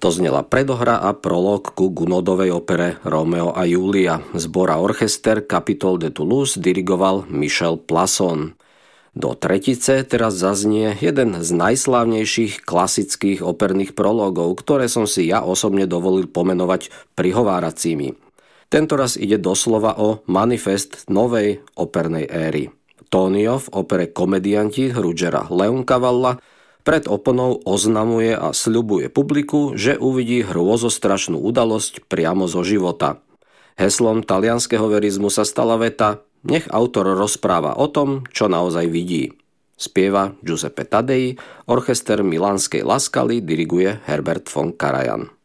To znela predohra a prolog ku Gounodovej opere Romeo a Julia. Zbor a orchester Capitol de Toulouse dirigoval Michel Plasson. Do tretice teraz zaznie jeden z najslávnejších klasických operných prologov, ktoré som si ja osobne dovolil pomenovať prihováracími. Tentoraz ide doslova o manifest novej opernej éry. Tonio v opere Komedianti Ruggera Leoncavalla pred oponou oznamuje a sľubuje publiku, že uvidí hrôzostrašnú udalosť priamo zo života. Heslom talianskeho verizmu sa stala veta: nech autor rozpráva o tom, čo naozaj vidí. Spieva Giuseppe Taddei, orchester milánskej La Scali diriguje Herbert von Karajan.